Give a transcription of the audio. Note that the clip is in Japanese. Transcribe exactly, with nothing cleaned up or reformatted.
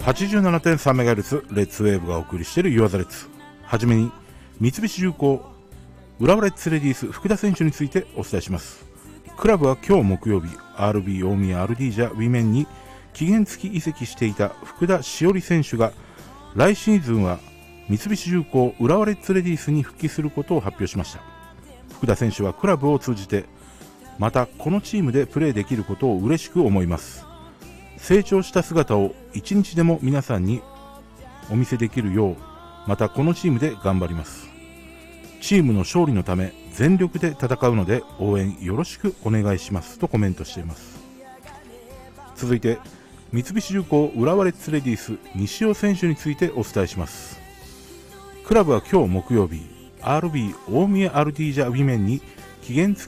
はちじゅうななてんさんメガヘルツ レッツウェーブがお送りしているユアザレッツ。はじめに三菱重工浦和レッツレディース福田選手についてお伝えします。クラブは今日木曜日 アールビー 大宮アルディージャウィメンに期限付き移籍していた福田しおり選手が来シーズンは三菱重工浦和レッツレディースに復帰することを発表しました。福田選手はクラブを通じてまたこのチームでプレーできることを嬉しく思います。成長した姿を一日でも皆さんにお見せできるようまたこのチームで頑張ります。チームの勝利のため全力で戦うので応援よろしくお願いしますとコメントしています。続いて三菱重工浦和レッツレディース西尾選手についてお伝えします。クラブは今日木曜日 アールビー 大宮アルディージャウィメンに期限付